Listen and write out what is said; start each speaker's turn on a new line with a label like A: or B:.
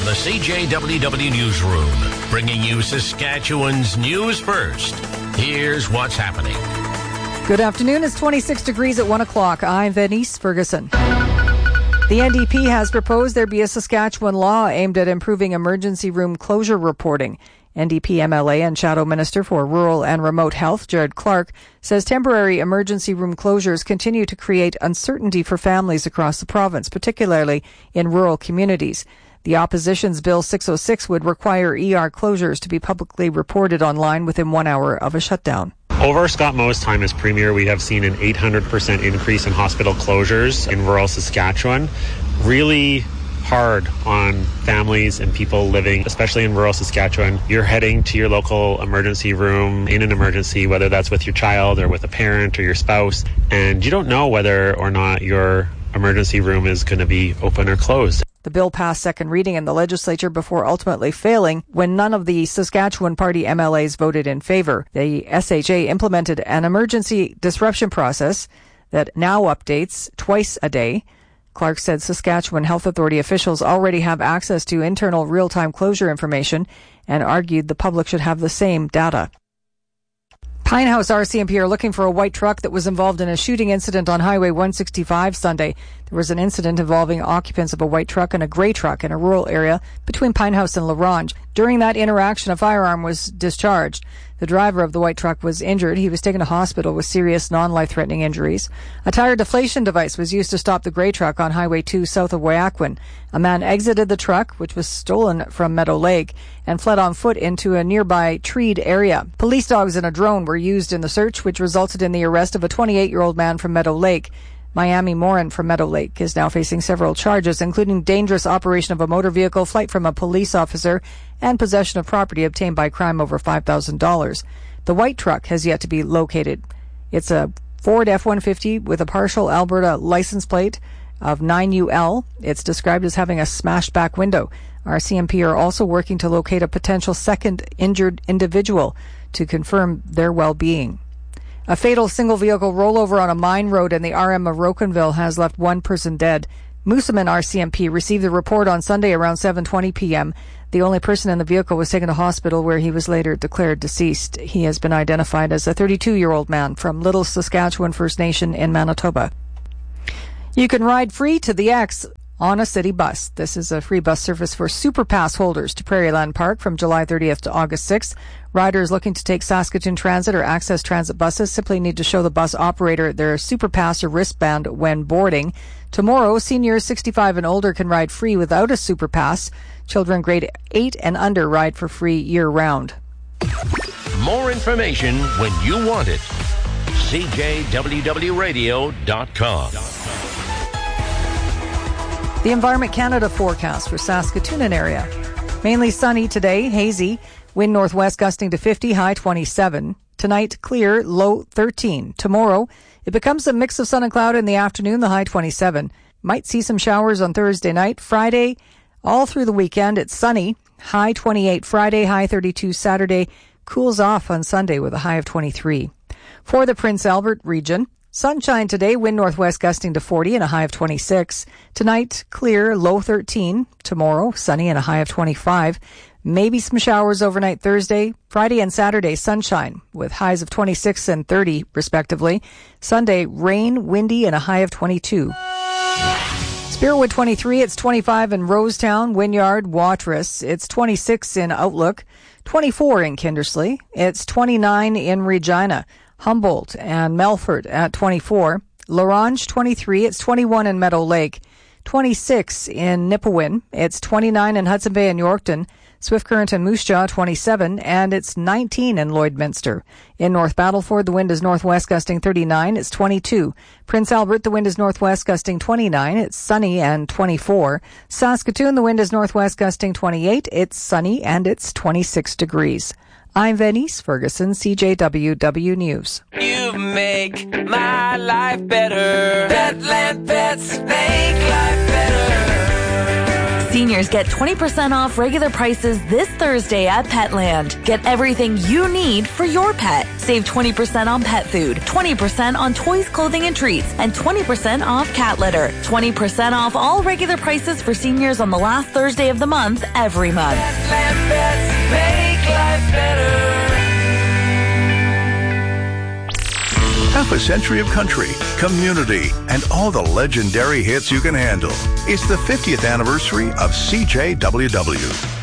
A: the CJWW Newsroom, bringing you Saskatchewan's news first. Here's what's happening.
B: Good afternoon. It's 26 degrees at 1 o'clock. I'm Venice Ferguson. The NDP has proposed there be a Saskatchewan law aimed at improving emergency room closure reporting. NDP MLA and Shadow Minister for Rural and Remote Health, Jared Clark, says temporary emergency room closures continue to create uncertainty for families across the province, particularly in rural communities. The opposition's Bill 606 would require ER closures to be publicly reported online within 1 hour of a shutdown.
C: Over Scott Moe's time as Premier, we have seen an 800% increase in hospital closures in rural Saskatchewan. Really hard on families and people living, especially in rural Saskatchewan. You're heading to your local emergency room in an emergency, whether that's with your child or with a parent or your spouse, and you don't know whether or not your emergency room is going to be open or closed.
B: The bill passed second reading in the legislature before ultimately failing when none of the Saskatchewan Party MLAs voted in favour. The SHA implemented an emergency disruption process that now updates twice a day. Clark said Saskatchewan Health Authority officials already have access to internal real-time closure information and argued the public should have the same data. Pinehouse RCMP are looking for a white truck that was involved in a shooting incident on Highway 165 Sunday. There was an incident involving occupants of a white truck and a grey truck in a rural area between Pinehouse and La Ronge. During that interaction, a firearm was discharged. The driver of the white truck was injured. He was taken to hospital with serious non-life-threatening injuries. A tire deflation device was used to stop the grey truck on Highway 2 south of Wyakwin. A man exited the truck, which was stolen from Meadow Lake, and fled on foot into a nearby treed area. Police dogs and a drone were used in the search, which resulted in the arrest of a 28-year-old man from Meadow Lake. Miami Morin from Meadow Lake is now facing several charges, including dangerous operation of a motor vehicle, flight from a police officer, and possession of property obtained by crime over $5,000. The white truck has yet to be located. It's a Ford F-150 with a partial Alberta license plate of 9UL. It's described as having a smashed back window. RCMP are also working to locate a potential second injured individual to confirm their well-being. A fatal single-vehicle rollover on a mine road in the RM of Rocanville has left one person dead. Moosomin RCMP received the report on Sunday around 7:20 p.m. The only person in the vehicle was taken to hospital where he was later declared deceased. He has been identified as a 32-year-old man from Little Saskatchewan First Nation in Manitoba. You can ride free to the X on a city bus. This is a free bus service for SuperPass holders to Prairieland Park from July 30th to August 6th. Riders looking to take Saskatoon Transit or Access Transit buses simply need to show the bus operator their SuperPass or wristband when boarding. Tomorrow, seniors 65 and older can ride free without a SuperPass. Children grade 8 and under ride for free year-round.
A: More information when you want it. CJWWRadio.com.
B: The Environment Canada forecast for Saskatoon and area. Mainly sunny today, hazy. Wind northwest gusting to 50, high 27. Tonight, clear, low 13. Tomorrow, it becomes a mix of sun and cloud in the afternoon, the high 27. Might see some showers on Thursday night. Friday, all through the weekend, it's sunny. High 28 Friday, high 32 Saturday. Cools off on Sunday with a high of 23. For the Prince Albert region, sunshine today, wind northwest gusting to 40 and a high of 26. Tonight, clear, low 13. Tomorrow, sunny and a high of 25. Maybe some showers overnight Thursday. Friday and Saturday, sunshine with highs of 26 and 30, respectively. Sunday, rain, windy, and a high of 22. Spiritwood 23, it's 25 in Rosetown, Wynyard, Watrous. It's 26 in Outlook, 24 in Kindersley. It's 29 in Regina, Humboldt, and Melfort at 24. La Ronge 23, it's 21 in Meadow Lake. 26 in Nipawin. It's 29 in Hudson Bay and Yorkton. Swift Current and Moose Jaw 27, and it's 19 in Lloydminster. In North Battleford, the wind is northwest gusting 39. It's 22. Prince Albert, the wind is northwest gusting 29. It's sunny and 24. Saskatoon, the wind is northwest gusting 28. It's sunny and it's 26 degrees. I'm Venice Ferguson, CJWW News.
D: You make my life better. Petland Pets make life better.
E: Seniors get 20% off regular prices this Thursday at Petland. Get everything you need for your pet. Save 20% on pet food, 20% on toys, clothing, and treats, and 20% off cat litter. 20% off all regular prices for seniors on the last Thursday of the month every month.
D: Petland Pets make life better.
F: Half a century of country, community, and all the legendary hits you can handle. It's the 50th anniversary of CJWW.